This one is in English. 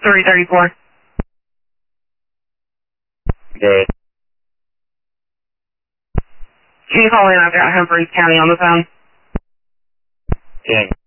334. Good. Can you call in? I've got Humphreys County on the phone. King.